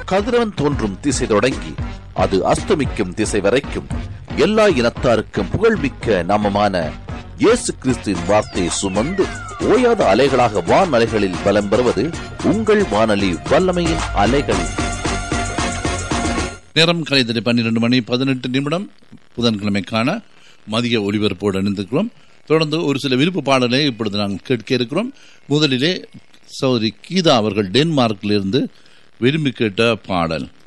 கதிரவன் தோன்றும் திசை தொடங்கி அது அஸ்தமிக்கும் திசை வரைக்கும் எல்லா இனத்தாருக்கும் புகழ்மிக்க நாமமான இயேசு கிறிஸ்துவின் வார்த்தையை சுமந்து ஓயாத அலைகளாக வான் அலைகளில் பலம் பெறுவது உங்கள் வானொலி வல்லமையின் அலைகளில். நேரம் கலைத்தறி 12:18 புதன்கிழமைக்கான மதிய ஒலிபரப்போடு இணைந்திருக்கிறோம். தொடர்ந்து ஒரு சில விருப்ப பாடலை இப்பொழுது நாங்கள் கேட்க இருக்கிறோம். முதலிலே சகோதரி கீதா அவர்கள் டென்மார்க்கிலிருந்து விரும்பி கேட்ட பாடல்.